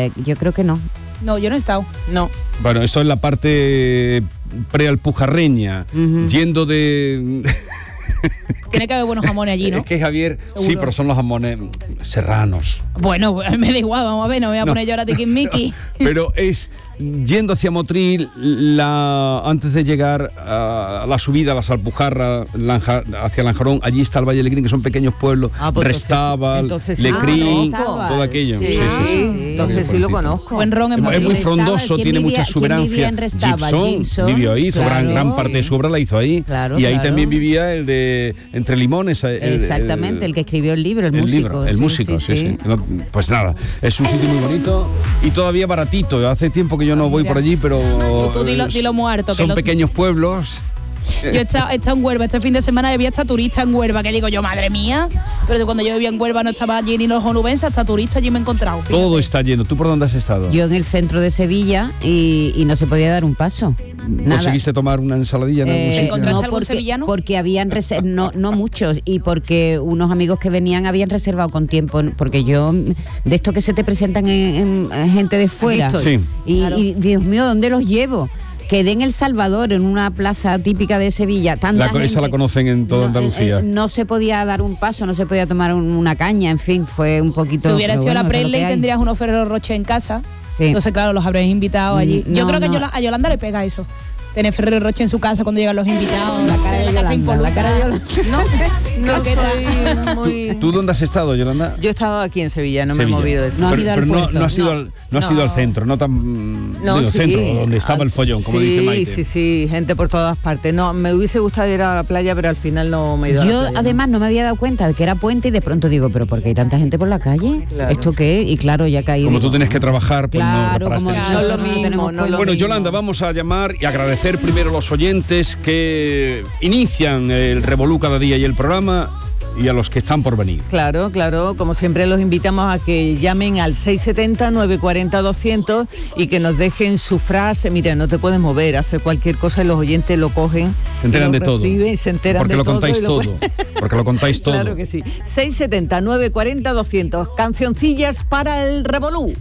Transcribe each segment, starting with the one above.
yo creo que no. No, yo no he estado. No. Bueno, esto es la parte prealpujarreña, yendo de... Tiene que haber buenos jamones allí, ¿no? Es que Javier, Seguro. sí, pero son los jamones serranos. Bueno, me da igual, vamos a ver, no me voy a poner yo ahora tiquismiqui. Pero es yendo hacia Motril, antes de llegar a la subida a las Alpujarras, hacia Lanjarón, allí está el Valle de Lecrín, que son pequeños pueblos, Pues Restábal, entonces sí. Lecrín, Restábal. todo aquello. Sí, entonces sí lo conozco. Buen ron en Es Madrid. muy Restábal, frondoso, ¿quién tiene vivía- mucha quién exuberancia. vivía en Restábal? Gibson vivió ahí, hizo claro. gran parte de su obra la hizo ahí. Claro, y ahí claro. también vivía el de Entre Limones. Exactamente, el que escribió el libro, el músico. El músico, sí. No, pues nada, es un sitio muy bonito y todavía baratito. Hace tiempo que yo no voy por allí, pero Tú dilo muerto. son pequeños pueblos. Yo he estado en Huelva este fin de semana y había hasta turista en Huelva, que digo yo, madre mía. Pero cuando yo vivía en Huelva no estaba allí ni los onubenses, hasta turista allí me he encontrado. Fíjate. Todo está lleno. ¿Tú por dónde has estado? Yo en el centro de Sevilla y no se podía dar un paso. Nada. ¿Conseguiste tomar una ensaladilla en algún sitio? ¿Encontraste algún sevillano? Porque habían no muchos, y porque unos amigos que venían habían reservado con tiempo, porque yo, de esto que se te presentan en gente de fuera, Sí. y Dios mío, ¿dónde los llevo? Quedé en El Salvador, en una plaza típica de Sevilla. Esa la conocen en toda Andalucía. No se podía dar un paso, no se podía tomar una caña, en fin, fue un poquito... Si hubiera pero sido bueno, la eso es lo Presley que hay. tendrías unos Ferrero Rocher en casa. Sí. Entonces, claro, los habréis invitado allí. No, Yo creo que no. a Yolanda le pega eso. Tener Ferrero Rocher en su casa cuando llegan los invitados. La cara de la casa Yolanda, impoluta. la cara de Yolanda. No ¿Qué tal? soy muy... ¿Tú dónde has estado, Yolanda? Yo he estado aquí en Sevilla, no Sevilla. me he movido de eso. No has pero ido al pero puerto. no has ido, no has ido al No. centro, no tan... No, digo, sí. centro, donde estaba el follón, como dice Maite. Sí, gente por todas partes. No, me hubiese gustado ir a la playa, pero al final no me he ido a la Yo playa. además no me había dado cuenta de que era puente y de pronto digo, ¿pero por qué hay tanta gente por la calle? Claro. ¿Esto qué? Y claro, ya caí. Como digo, tú tienes que trabajar, pues claro, no como reparaste no eso. es lo mismo, tenemos no es lo Bueno, mismo. Yolanda, vamos a llamar y agradecer primero a los oyentes que inician el Revolú cada día y el programa, y a los que están por venir. Claro, como siempre los invitamos a que llamen al 670-940-200 y que nos dejen su frase. Mira, no te puedes mover, hace cualquier cosa y los oyentes lo cogen. Se enteran y lo de todo. reciben y se enteran Porque de lo todo contáis y todo. Porque lo contáis todo. Claro que sí. 670-940-200. Cancioncillas para el Revolú.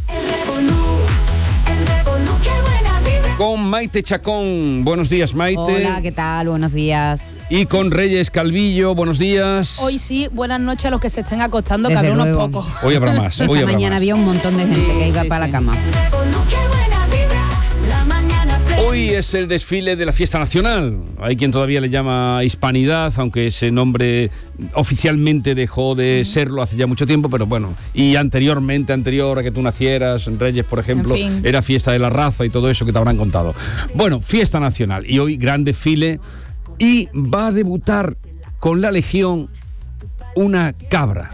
Con Maite Chacón. Buenos días, Maite. Hola, ¿qué tal? Buenos días. Y con Reyes Calvillo. Buenos días. Hoy sí, buenas noches a los que se estén acostando, que Desde habrá unos luego. pocos. Hoy habrá más. Hoy Esta habrá mañana más. había un montón de gente que iba para la cama. Hoy es el desfile de la Fiesta Nacional. Hay quien todavía le llama Hispanidad, aunque ese nombre oficialmente dejó de serlo hace ya mucho tiempo, pero bueno. Y anterior a que tú nacieras, en Reyes, por ejemplo, En fin. era Fiesta de la Raza y todo eso que te habrán contado. Bueno, Fiesta Nacional. Y hoy gran desfile. Y va a debutar con la Legión una cabra.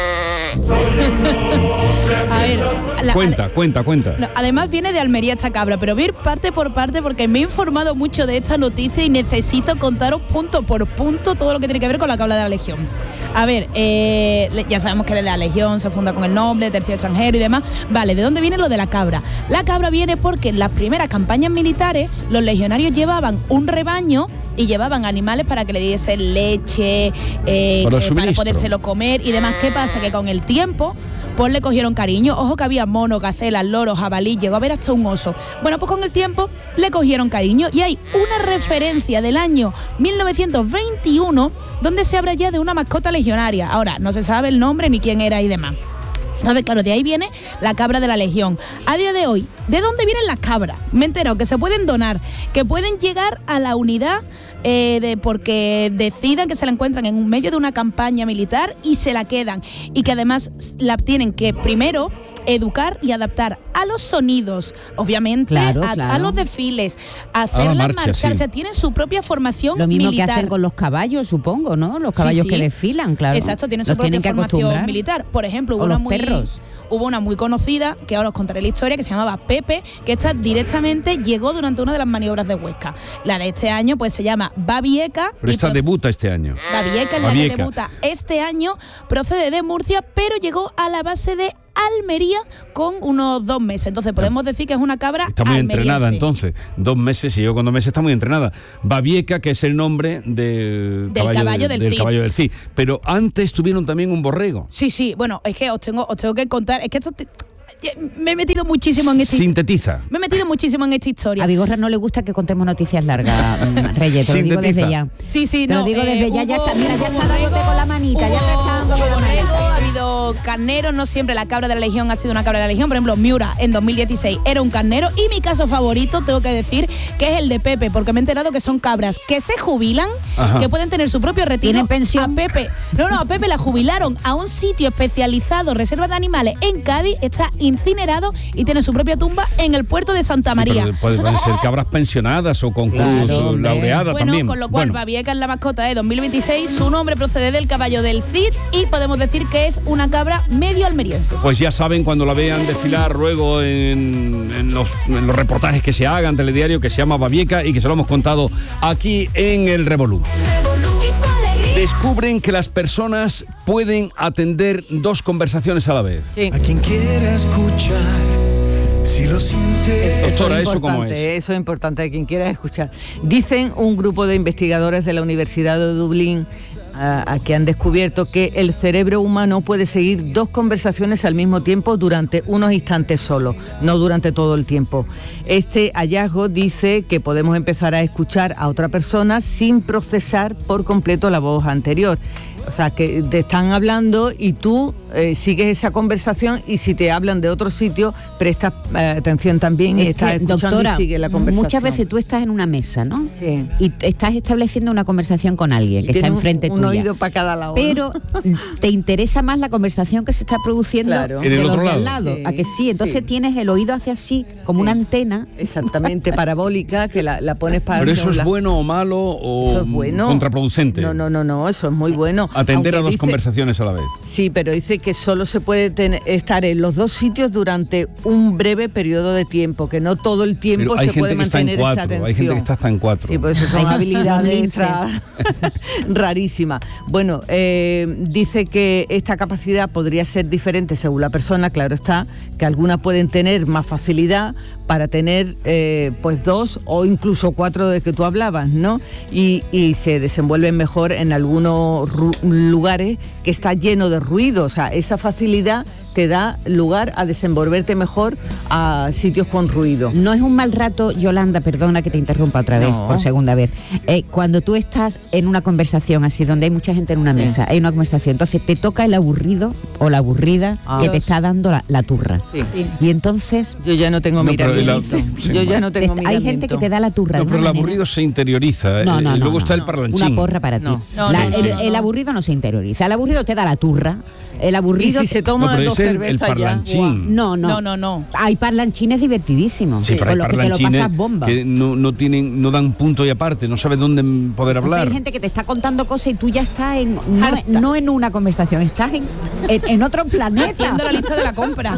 A ver, Cuenta. No, además viene de Almería esta cabra, pero voy a ir parte por parte porque me he informado mucho de esta noticia y necesito contaros punto por punto todo lo que tiene que ver con la cabra de la Legión. A ver, ya sabemos que la Legión se funda con el nombre, tercio extranjero y demás. Vale, ¿de dónde viene lo de la cabra? La cabra viene porque en las primeras campañas militares los legionarios llevaban un rebaño y llevaban animales para que le diesen leche, para podérselo comer y demás. ¿Qué pasa? Que con el tiempo pues le cogieron cariño. Ojo que había monos, gacelas, loros, jabalí, llegó a haber hasta un oso. Bueno, pues con el tiempo le cogieron cariño y hay una referencia del año 1921 donde se habla ya de una mascota legionaria. Ahora, no se sabe el nombre ni quién era y demás. Entonces, claro, de ahí viene la cabra de la Legión. A día de hoy, ¿de dónde vienen las cabras? Me he enterado que se pueden donar, que pueden llegar a la unidad porque decidan que se la encuentran en medio de una campaña militar y se la quedan. Y que además la tienen que primero educar y adaptar a los sonidos, obviamente, a los desfiles, hacerlas marchar. Sí. O sea, tienen su propia formación militar. Lo mismo militar. Que hacen con los caballos, supongo, ¿no? Los caballos que desfilan, claro. Exacto, tienen su propia formación militar. Por ejemplo, hubo una muy conocida, que ahora os contaré la historia, que se llamaba Pepe, que esta directamente llegó durante una de las maniobras de Huesca. La de este año pues se llama Babieca. Pero esta debuta este año. Babieca es la que debuta este año, procede de Murcia, pero llegó a la base de Almería con unos 2 meses. Entonces podemos decir que es una cabra está muy almeriense. Entrenada entonces, 2 meses, y yo con 2 meses está muy entrenada. Babieca, que es el nombre del caballo del Cid. Pero antes tuvieron también un borrego. Sí, bueno, es que os tengo que contar, es que esto Me he metido muchísimo en esta Sintetiza. Me he metido muchísimo en esta historia. A Vigorra no le gusta que contemos noticias largas, Reyes, te lo digo Sintetiza. desde ya. Sí, Te lo digo desde ya, ya está, mira, ya está dándote con la manita, ya te está dando con la manita. Ha habido carneros, no siempre la cabra de la Legión ha sido una cabra de la Legión. Por ejemplo, Miura en 2016 era un carnero, y mi caso favorito, tengo que decir, que es el de Pepe, porque me he enterado que son cabras que se jubilan, Ajá. que pueden tener su propio retiro. ¿Tienen pensión? A Pepe la jubilaron a un sitio especializado, reserva de animales en Cádiz, está incinerado y tiene su propia tumba en el puerto de Santa María. Sí, pero pueden ser cabras pensionadas o concursos Claro, hombre. laureadas Bueno, también. con lo cual Babieca es la mascota de 2026, su nombre procede del caballo del Cid y podemos decir que es una cabra medio almeriense. Pues ya saben, cuando la vean desfilar luego en los reportajes que se hagan, telediario, que se llama Babieca y que se lo hemos contado aquí en el Revolú. Descubren que las personas pueden atender 2 conversaciones a la vez. Sí. A quien quiera escuchar, si lo siente. Doctora, ¿eso cómo importante, es? Eso es importante, a quien quiera escuchar. Dicen un grupo de investigadores de la Universidad de Dublín a que han descubierto que el cerebro humano puede seguir 2 conversaciones al mismo tiempo durante unos instantes solo, no durante todo el tiempo. Este hallazgo dice que podemos empezar a escuchar a otra persona sin procesar por completo la voz anterior. O sea, que te están hablando y tú sigues esa conversación, y si te hablan de otro sitio, prestas atención también y Es estás que, escuchando, doctora, y sigues la conversación. muchas veces tú estás en una mesa, ¿no? Sí. Y estás estableciendo una conversación con alguien que está Tienes enfrente un tuya. oído para cada lado, ¿no? Pero te interesa más la conversación que se está produciendo Claro. de En el los otro de al lado. lado. Sí, ¿A que sí? Entonces sí. tienes el oído hacia así, como una antena. Exactamente, parabólica, que la pones para... ¿Pero eso es la- bueno o malo o Eso es bueno. contraproducente? No, eso es muy bueno. Atender Aunque a 2 dice- conversaciones a la vez. Sí, pero dice que solo se puede estar en los 2 sitios durante un breve periodo de tiempo, que no todo el tiempo Pero hay se gente puede que está en mantener esa 4, atención. hay gente que está hasta en 4. Sí, pues eso son Hay habilidades los extra rarísimas. Bueno, dice que esta capacidad podría ser diferente según la persona, claro está, que algunas pueden tener más facilidad para tener pues 2 o incluso 4 de que tú hablabas, ¿no? Y se desenvuelven mejor en algunos lugares que está lleno de ruido. O sea, esa facilidad te da lugar a desenvolverte mejor a sitios con ruido. No es un mal rato, Yolanda, perdona que te interrumpa otra vez, No. por segunda vez. Cuando tú estás en una conversación así, donde hay mucha gente en una mesa, hay una conversación, entonces te toca el aburrido o la aburrida que te está dando la turra. Sí. Y entonces Yo ya no tengo No, pero miramiento. sí, Yo ya no tengo hay miramiento. gente que te da la turra. No, de pero el una manera. aburrido se interioriza. No, no, no, luego no, está no. el parlanchín. Una porra para ti. No. No, La- no, el, no, no. el aburrido no se interioriza. El aburrido te da la turra. El Y aburrido... si se No, toma pero 2 ese es el cervezas ya... parlanchín. No. No. Hay parlanchines divertidísimos. Sí, pero con hay los que te lo parlanchines pasas bomba. que no dan punto y aparte, no sabes dónde poder Entonces hablar. hay gente que te está contando cosas y tú ya estás en Harta. no en una conversación, estás en otro planeta. Haciendo la lista de la compra.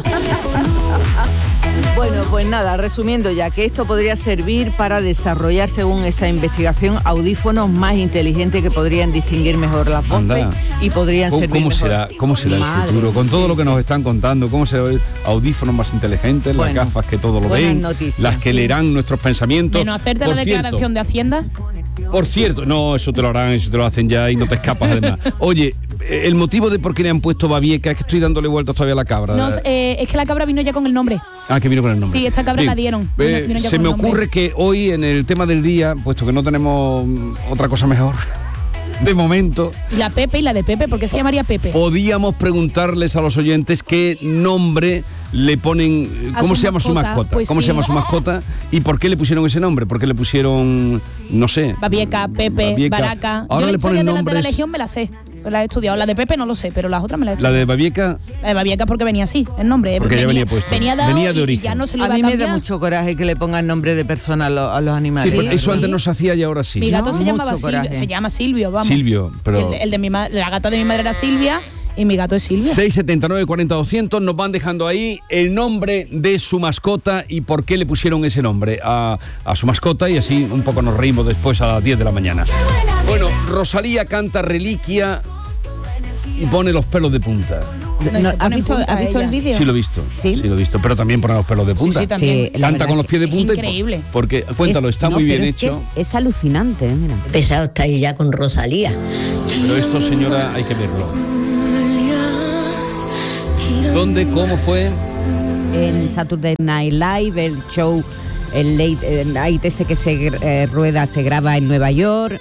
Bueno, pues nada, resumiendo ya, que esto podría servir para desarrollar, según esta investigación, audífonos más inteligentes que podrían distinguir mejor las voces Anda. y podrían servir ¿Cómo mejor. será el Madre, futuro? Con todo sí, lo que sí. nos están contando, ¿cómo será el audífonos más inteligentes, Bueno, las gafas que todo lo buenas ven, noticias, las que sí. leerán nuestros pensamientos? De no hacerte Por la declaración de Hacienda. Por cierto, no, eso te lo harán, eso te lo hacen ya y no te escapas además. Oye, el motivo de por qué le han puesto Babieca es que estoy dándole vueltas todavía a la cabra. No, es que la cabra vino ya con el nombre. Ah, que vino con el nombre. Sí, esta cabra Bien. la dieron. Vino ya Se con me el nombre. ocurre que hoy en el tema del día, puesto que no tenemos otra cosa mejor, de momento, Y la Pepe y la de Pepe, ¿por qué se llamaría Pepe? podíamos preguntarles a los oyentes qué nombre le ponen, A cómo su se llama su mascota. mascota, Pues cómo se sí. llama su mascota y por qué le pusieron ese nombre, por qué le pusieron, no sé, Babieca, Pepe, Babieca. Baraca. Ahora Yo la le historia ponen de la nombres. Legión me la sé, la he estudiado. La de Pepe no lo sé, pero las otras me las he La estudiado. de Babieca. La de Babieca porque venía así, el nombre. Porque ya venía puesto. Venía dado Venía de y origen. ya no se lo A iba a mí me cambiar. da mucho coraje que le pongan nombre de persona a los animales. Sí, pero eso sí. antes no se hacía y ahora sí. Mi gato No, se llamaba mucho Silvio, coraje. se llama Silvio, vamos. Silvio, pero El de mi la gata de mi madre era Silvia y mi gato es Silvia. 679 40 200 nos van dejando ahí el nombre de su mascota y por qué le pusieron ese nombre a su mascota y así un poco nos reímos después a las 10 de la mañana. Bueno, Rosalía canta Reliquia y pone los pelos de punta. No, y se ¿Has pone en visto, punta ¿has visto el ella. vídeo? Sí lo he visto, ¿Sí? lo he visto, pero también pone los pelos de punta. Sí, también. la Canta verdad con los pies de es punta. increíble. Porque, cuéntalo, está muy bien pero es que hecho. es alucinante, mira. Pesado está ahí ya con Rosalía. Pero esto, señora, hay que verlo. ¿Dónde? ¿Cómo fue? en Saturday Night Live, el show, el Late Night que se graba en Nueva York.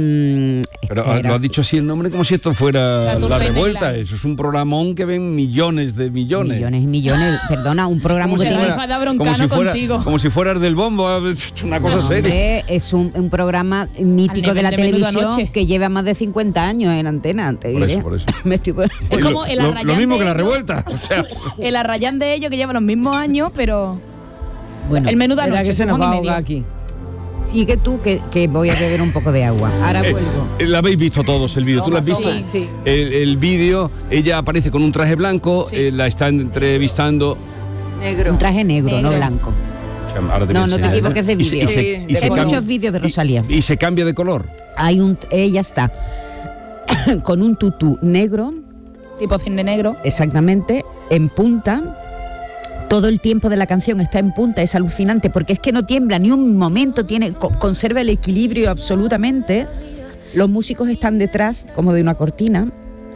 Pero lo has dicho así el nombre como si esto fuera Saturday La Night Revuelta. Live. Eso es un programón que ven millones de millones. Millones y millones, perdona, un programa Como que si tiene... fuera Broncano contigo. Como si fueras del bombo, una cosa seria. Hombre, es un programa mítico Al de la nivel de Menudo televisión Anoche. que lleva más de 50 años en antena. Te diré. Por eso. Me estoy... Es como el lo Arrayán mismo de que La ellos. Revuelta. O sea, El Arrayán de ellos que lleva los mismos años, pero Bueno, el Menudo Espera Anoche. que se nos Juan va a y medio. ahogar aquí. sigue tú que voy a beber un poco de agua. Ahora vuelvo. La habéis visto todos el vídeo. ¿Tú lo has visto? Sí. Sí. El vídeo, ella aparece con un traje blanco, Sí. la está entrevistando. Negro. Un traje negro, no Negro. blanco. O sea, ahora te voy a No te enseñar. equivoques de Y se- vídeo. y se- Sí, y se Hay de cambia- muchos vídeos de Rosalía. y se cambia de color. Ella está con un tutú negro, Tipo cine negro. exactamente, en punta. Todo el tiempo de la canción está en punta, es alucinante, porque es que no tiembla ni un momento, conserva el equilibrio absolutamente. Los músicos están detrás, como de una cortina,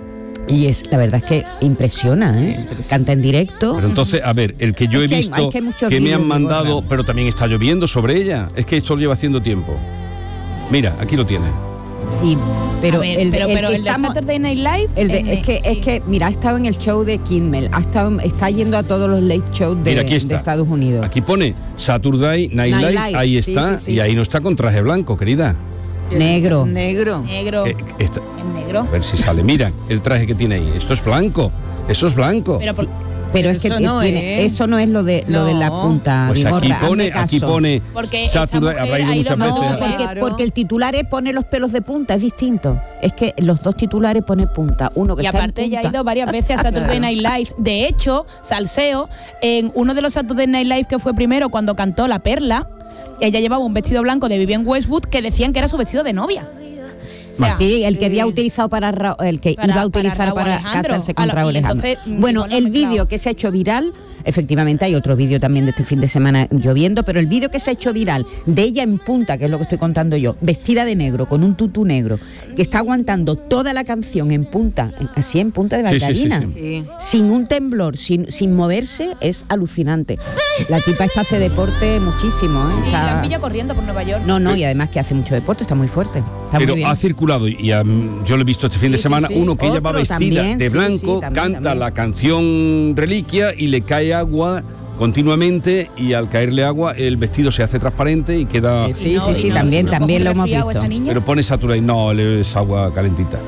y la verdad es que impresiona, ¿eh? Canta en directo. Pero entonces, a ver, el que yo he Es que hay- visto, hay que muchos que me vídeos han de mandado, Borja. pero también está lloviendo sobre ella. Es que esto lleva haciendo tiempo. Mira, aquí lo tiene. Sí, pero A ver, el pero que el de estamos- Saturday Night Live. es que, mira, ha estado en el show de Kimmel, está yendo a todos los late shows Mira, aquí de está. Estados Unidos. Aquí pone Saturday Night Night Live, Live, ahí sí, está, sí, sí. y ahí no está con traje blanco, querida. Negro. Negro. Negro. Esta- Es negro. a ver si sale. Mira el traje que tiene ahí. Esto es blanco. Eso es blanco. Pero por- Pero es que Eso no eso no es lo de la No. punta. Pues aquí Vigorra, pone, hazme aquí caso. pone Porque esta Saturday. mujer Habrá ido ha ido muchas más veces. veces. Claro. Porque el titular pone los pelos de punta, es distinto. Es que los dos titulares pone punta. Uno que Y está en aparte ella ha punta. ido varias veces a Saturday Night Live. De hecho, Salseo, en uno de los Saturday Night Live que fue primero cuando cantó La Perla, ella llevaba un vestido blanco de Vivienne Westwood que decían que era su vestido de novia. O sea, Sí, el que había utilizado el que Para- iba a utilizar para Raúl para Alejandro. casarse con Y Raúl Alejandro. entonces, Bueno, igual lo el he mezclado. vídeo que se ha hecho viral, efectivamente hay otro vídeo también de este fin de semana lloviendo, pero el vídeo que se ha hecho viral de ella en punta, que es lo que estoy contando yo, vestida de negro, con un tutú negro, que está aguantando toda la canción en punta, así en punta de Sí, sí, sí, bailarina, sí. Sí. sin un temblor, sin moverse, es alucinante. La tipa esta hace deporte muchísimo, ¿eh? Y la Está- han pillado corriendo por Nueva York. No, y además que hace mucho deporte, está muy fuerte. Está Pero muy bien. ha circulado, y yo lo he visto este fin de Sí, sí, semana, sí. uno que ella va Otro vestida también, de sí, blanco, sí, también, canta también. la canción Reliquia y le cae agua continuamente, y al caerle agua el vestido se hace transparente y queda... Sí, No, sí, y sí, no- también no lo coge hemos resfriado visto. esa niña. Pero pone Saturday, no, es agua calentita.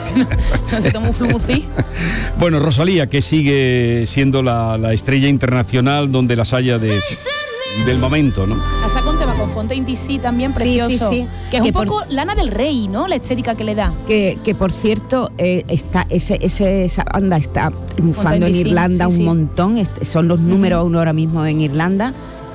No se toma un flumusí. Bueno, Rosalía, que sigue siendo la estrella internacional donde las haya del momento, ¿no? Ha sacado un tema con Fontaine DC también Sí, precioso. sí, sí. Que es Que un por- poco Lana del Rey, ¿no? La estética que le da. Que por cierto, está esa banda está triunfando en DC, Irlanda sí, un sí. montón. Son los número uno ahora mismo en Irlanda.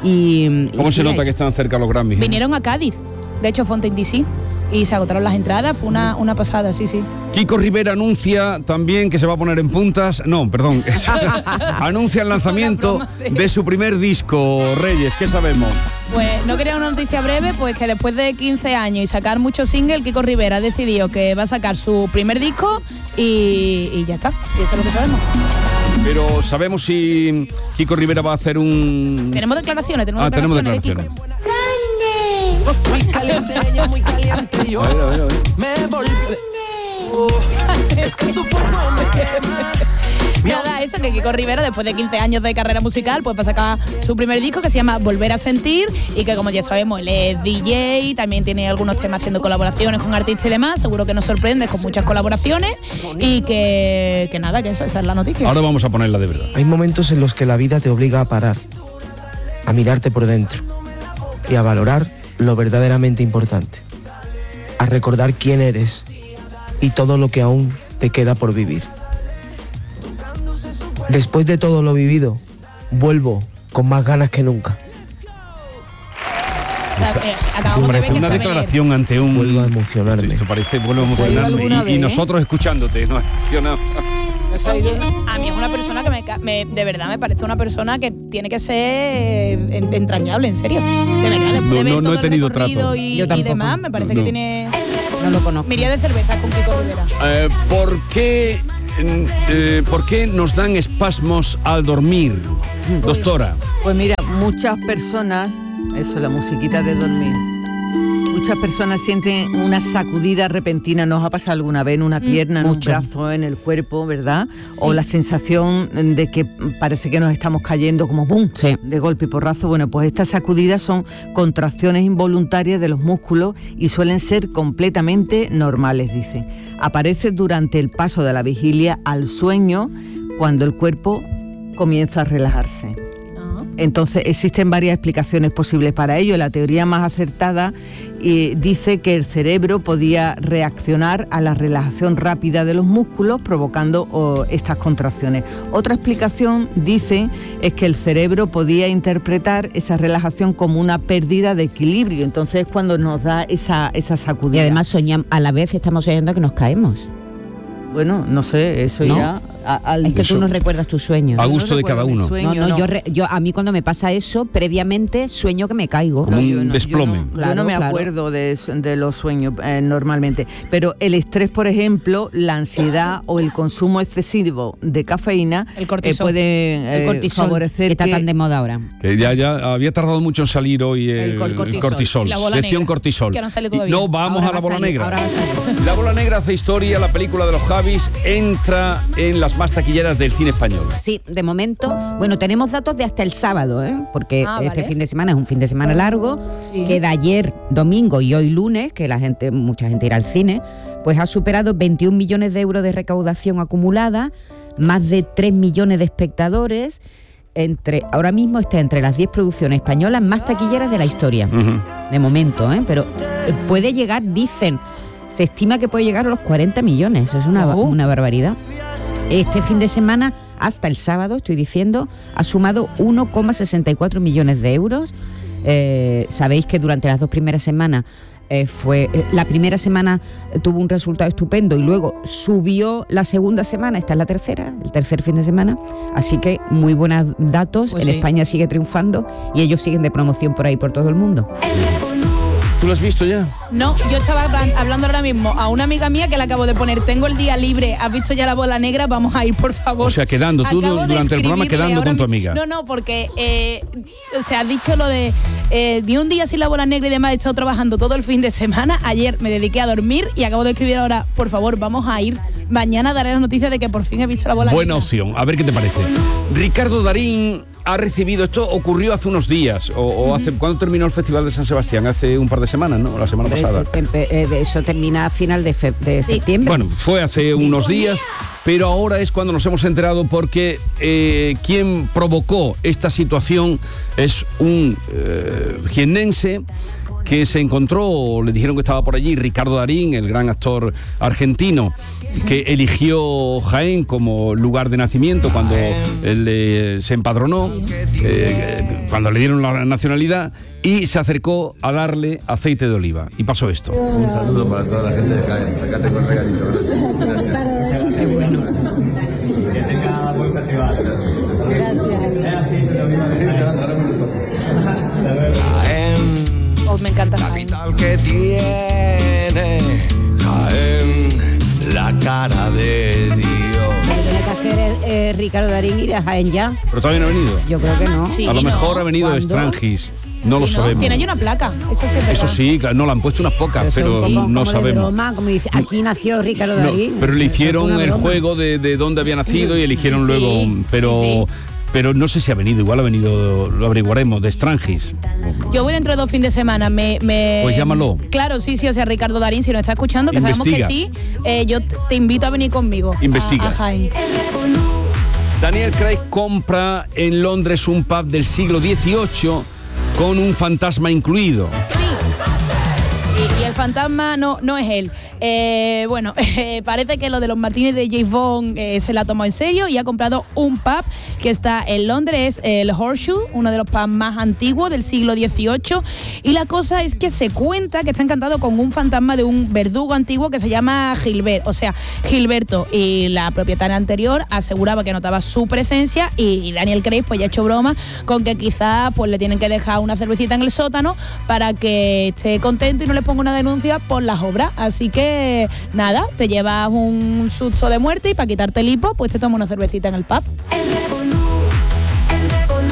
Y ¿Cómo sí, se nota que están cerca los Grammys? Vinieron a Cádiz, de hecho Fontaine DC, y se agotaron las entradas. Fue una pasada, sí, sí. Kiko Rivera anuncia también que se va a poner en puntas. No, perdón. Anuncia el lanzamiento de su primer disco, Reyes. ¿Qué sabemos? Pues no quería una noticia breve, pues que después de 15 años y sacar muchos singles, Kiko Rivera ha decidido que va a sacar su primer disco y ya está. Y eso es lo que sabemos. Pero sabemos si Kiko Rivera va a hacer un... Tenemos declaraciones, tenemos de declaraciones. Kiko. Muy caliente, ella muy caliente. Yo A ver. me volví. Es que su fuego me quema. Nada, eso, que Kiko Rivera, después de 15 años de carrera musical, pues va a sacar su primer disco que se llama Volver a Sentir, y que, como ya sabemos, él es DJ, también tiene algunos temas haciendo colaboraciones con artistas y demás. Seguro que nos sorprende con muchas colaboraciones, y que nada, que esa es la noticia. Ahora vamos a ponerla de verdad. Hay momentos en los que la vida te obliga a parar, a mirarte por dentro y a valorar lo verdaderamente importante, a recordar quién eres y todo lo que aún te queda por vivir. Después de todo lo vivido, vuelvo con más ganas que nunca. O sea, acabamos de ver que Una sabe declaración ante un... Vuelvo a emocionarme. Esto parece, vuelvo a alguna emocionarme. vez, Y ¿eh? nosotros escuchándote, ¿no? Emocionado. leer. A mí es una persona que de verdad me parece una persona que tiene que ser entrañable, en serio. De verdad, después de ver No todo he el tenido recorrido trato. y Yo tampoco. demás, me parece No. que tiene... No lo conozco. Me iría de cerveza con Kiko Rivera. ¿Por qué nos dan espasmos al dormir? doctora. Pues mira, muchas personas, eso, la musiquita de dormir, muchas personas sienten una sacudida repentina. ¿Nos ha pasado alguna vez en una pierna, en mucho. un brazo, en el cuerpo, verdad? Sí. O la sensación de que parece que nos estamos cayendo como ¡bum! Sí. De golpe y porrazo. Bueno, pues estas sacudidas son contracciones involuntarias de los músculos y suelen ser completamente normales, dicen. Aparece durante el paso de la vigilia al sueño, cuando el cuerpo comienza a relajarse. Entonces existen varias explicaciones posibles para ello. La teoría más acertada dice que el cerebro podía reaccionar a la relajación rápida de los músculos provocando estas contracciones. Otra explicación, dicen, es que el cerebro podía interpretar esa relajación como una pérdida de equilibrio. Entonces es cuando nos da esa sacudida. Y además soñamos, a la vez estamos soñando que nos caemos. Bueno, no sé, eso ¿No? ya... Es que tú no recuerdas tus sueños. A gusto de cada uno. Yo a mí cuando me pasa eso, previamente sueño que me caigo. Como un desplome. Yo no me acuerdo de los sueños normalmente. Pero el estrés, por ejemplo, la ansiedad o el consumo excesivo de cafeína puede el cortisol, favorecer que está tan de moda ahora. Que ya había tardado mucho en salir hoy el cortisol. La bola Sección negra, cortisol. que no sale todavía. No, vamos Ahora a la bola negra. Ahora va a salir. La bola negra hace historia, la película de los Javis entra en las más taquilleras del cine español. Sí, de momento, bueno, tenemos datos de hasta el sábado, porque este vale. fin de semana es un fin de semana largo, Sí. queda ayer domingo y hoy lunes, que mucha gente irá al cine, pues ha superado 21 millones de euros de recaudación acumulada, más de 3 millones de espectadores, ahora mismo está entre las 10 producciones españolas más taquilleras de la historia, de momento, pero puede llegar, dicen, se estima que puede llegar a los 40 millones, eso es una barbaridad. Este fin de semana, hasta el sábado, estoy diciendo, ha sumado 1,64 millones de euros. Sabéis que durante las 2 primeras semanas la primera semana tuvo un resultado estupendo y luego subió la segunda semana, esta es la tercera, el tercer fin de semana, así que muy buenos datos. Pues en sí. España sigue triunfando y ellos siguen de promoción por ahí por todo el mundo. ¿Tú lo has visto ya? No, yo estaba hablando ahora mismo a una amiga mía que le acabo de poner, tengo el día libre, ¿has visto ya la bola negra? Vamos a ir, por favor. O sea, quedando, tú Acabo de durante el programa escribirle quedando ahora con tu amiga. No, porque, has dicho lo de ni un día sin la bola negra y demás, he estado trabajando todo el fin de semana, ayer me dediqué a dormir y acabo de escribir ahora, por favor, vamos a ir, mañana daré la noticia de que por fin he visto la bola negra. Buena opción, a ver qué te parece. Ricardo Darín ha recibido, esto ocurrió hace unos días, ¿cuándo terminó el Festival de San Sebastián? Hace un par de semanas, ¿no? La semana pasada. Eso termina a final de septiembre. Bueno, fue hace unos días, pero ahora es cuando nos hemos enterado porque quien provocó esta situación es un jiennense que se encontró, le dijeron que estaba por allí, Ricardo Darín, el gran actor argentino, que eligió Jaén como lugar de nacimiento cuando él se empadronó, cuando le dieron la nacionalidad, y se acercó a darle aceite de oliva. Y pasó esto. Un saludo para toda la gente de Jaén. Acá tengo el regalito. Gracias. Qué bueno. Que tenga buen festival. Me encanta Jaén. Que tiene Jaén, la cara de Dios. Lo que tiene que hacer Ricardo Darín ir a Jaén ya. Pero todavía no ha venido. Yo creo que no. Sí, A lo no. mejor ha venido de ¿Cuándo? Strangis. No lo sabemos. Tiene ahí una placa, eso sí es verdad. Eso sí, claro, no, le han puesto unas pocas, pero sí, no como de sabemos. broma, como dice, aquí nació Ricardo No, Darín. pero le Eso hicieron fue una el broma. juego de dónde había nacido y eligieron Sí, luego, pero... sí. Pero no sé si ha venido, igual ha venido, lo averiguaremos, de Strangis. Yo voy dentro de 2 fines de semana. Pues llámalo. Claro, sí, o sea, Ricardo Darín, si nos está escuchando, que Investiga. sabemos que sí, yo te invito a venir conmigo. Investiga. A Jaén. Daniel Craig compra en Londres un pub del siglo XVIII con un fantasma incluido. Sí. Y el fantasma no es él. Parece que lo de los Martínez de James Bond se la ha tomado en serio y ha comprado un pub que está en Londres, es el Horseshoe, uno de los pubs más antiguos del siglo XVIII. Y la cosa es que se cuenta que está encantado con un fantasma de un verdugo antiguo que se llama Gilberto. Y la propietaria anterior aseguraba que notaba su presencia y Daniel Craig pues ya ha hecho broma con que quizás pues le tienen que dejar una cervecita en el sótano para que esté contento y no le ponga una denuncia por las obras. Así que nada, te llevas un susto de muerte y para quitarte el hipo pues te tomas una cervecita en el pub.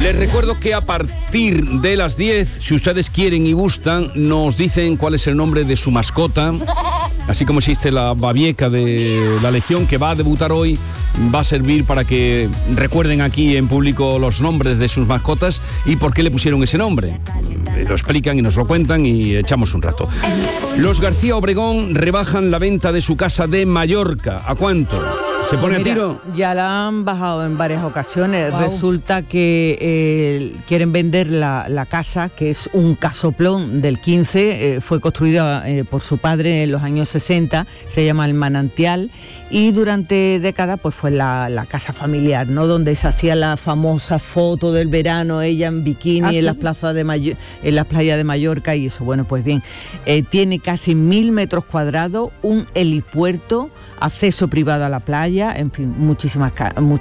Les recuerdo que a partir de las 10, si ustedes quieren y gustan, nos dicen cuál es el nombre de su mascota. Así como existe la babieca de la Legión, que va a debutar hoy, va a servir para que recuerden aquí en público los nombres de sus mascotas y por qué le pusieron ese nombre. Lo explican y nos lo cuentan y echamos un rato. Los García Obregón rebajan la venta de su casa de Mallorca. ¿A cuánto? ¿Se pone a tiro? Ya la han bajado en varias ocasiones. Wow. Resulta que quieren vender la casa, que es un casoplón del 15, fue construida por su padre en los años 60, se llama El Manantial, y durante décadas pues fue la casa familiar, ¿no? Donde se hacía la famosa foto del verano, ella en bikini, en las plazas en las playas de Mallorca y eso. Bueno, pues bien, tiene casi 1000 metros cuadrados, un helipuerto, acceso privado a la playa, en fin, muchísimas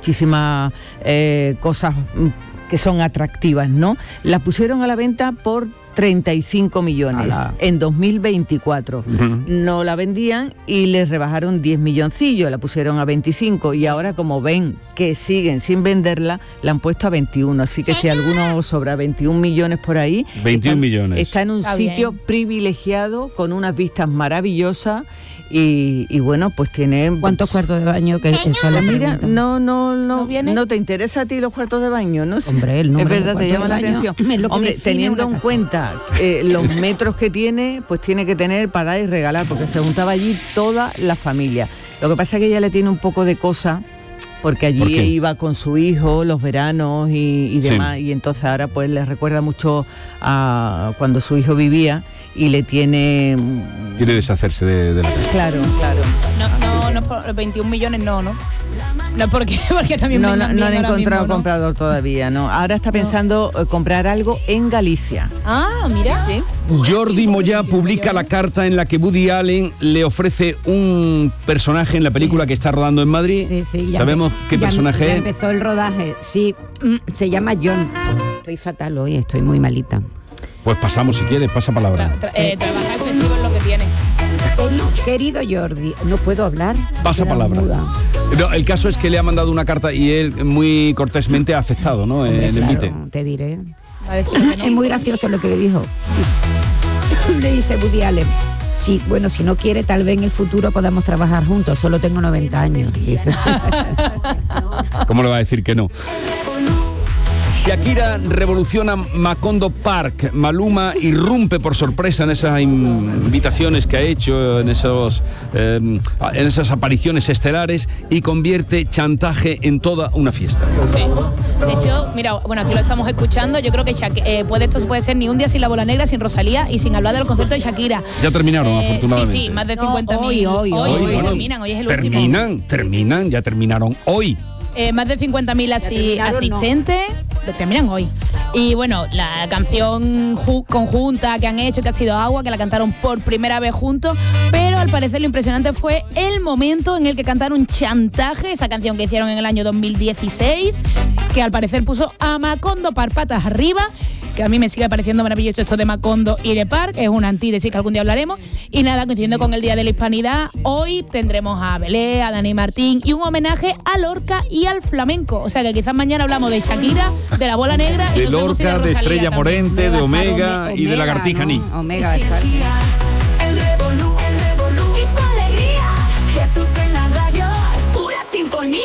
cosas que son atractivas, ¿no? La pusieron a la venta por 35 millones en 2024. No la vendían y les rebajaron 10 milloncillos, la pusieron a 25 y ahora como ven que siguen sin venderla, la han puesto a 21. Así que si alguno sobra 21 millones por ahí, 21 millones. Está en un sitio privilegiado con unas vistas maravillosas. Y bueno, pues tiene... ¿Cuántos cuartos de baño? Que eso le mira, no te interesa a ti los cuartos de baño, ¿no? Hombre, el número es verdad, te llama la atención. Hombre, teniendo en cuenta los metros que tiene, pues tiene que tener para dar y regalar, porque se juntaba allí toda la familia. Lo que pasa es que ella le tiene un poco de cosa, porque allí iba con su hijo los veranos y demás, sí. Y entonces ahora pues le recuerda mucho a cuando su hijo vivía y le tiene... Quiere deshacerse de la casa. Claro. No, por 21 millones no. No, porque también no han encontrado mismo, comprador todavía, ¿no? Ahora está pensando comprar algo en Galicia. Ah, mira. ¿Sí? Jordi Moyá publica la carta en la que Woody Allen le ofrece un personaje en la película que está rodando en Madrid. Sí, ¿sabemos qué personaje es? Ya empezó el rodaje, sí, se llama John. Estoy fatal hoy, estoy muy malita. Pues pasamos, si quieres, pasa palabra. Trabaja efectivo en lo que tiene. Querido Jordi, ¿no puedo hablar? Pasa palabra. No, el caso es que le ha mandado una carta y él muy cortésmente ha aceptado, ¿no? El envite. Te diré. Es muy gracioso lo que le dijo. Le dice Woody Allen: sí, bueno, si no quiere, tal vez en el futuro podamos trabajar juntos. Solo tengo 90 años. Dice. ¿Cómo le va a decir que no? Shakira revoluciona Macondo Park. Maluma irrumpe por sorpresa en esas invitaciones que ha hecho, en esas apariciones estelares, y convierte chantaje en toda una fiesta. Sí. De hecho, mira, bueno, aquí lo estamos escuchando. Yo creo que esto puede ser ni un día sin la Bola Negra, sin Rosalía y sin hablar del concierto de Shakira. Ya terminaron, afortunadamente. Sí, más de 50.000. Hoy terminan, hoy es el último. Terminan, ya terminaron hoy. Más de 50.000 asistentes. Terminan hoy. Y bueno, la canción conjunta que han hecho, que ha sido Agua, que la cantaron por primera vez juntos, pero al parecer lo impresionante fue el momento en el que cantaron Chantaje, esa canción que hicieron en el año 2016, que al parecer puso a Macondo par patas arriba, que a mí me sigue pareciendo maravilloso esto de Macondo y de Park, es una antítesis que algún día hablaremos. Y nada, coincidiendo con el Día de la Hispanidad, hoy tendremos a Belé, a Dani Martín y un homenaje a Lorca y al flamenco. O sea que quizás mañana hablamos de Shakira, de la Bola Negra, de Lorca, de Estrella Morente, de Omega y de Lagartija Ni. Omega va a estar. El revolú y su alegría. Jesús en la radio, pura sinfonía.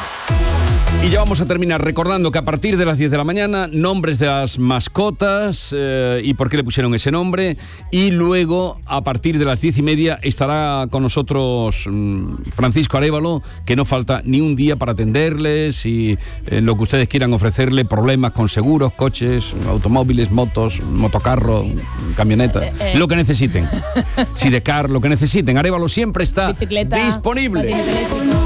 Y ya vamos a terminar recordando que a partir de las 10 de la mañana, nombres de las mascotas y por qué le pusieron ese nombre. Y luego, a partir de las 10:30, estará con nosotros Francisco Arévalo, que no falta ni un día para atenderles y lo que ustedes quieran ofrecerle, problemas con seguros, coches, automóviles, motos, motocarro, camionetas, lo que necesiten. Sidecar, lo que necesiten. Arévalo siempre está disponible.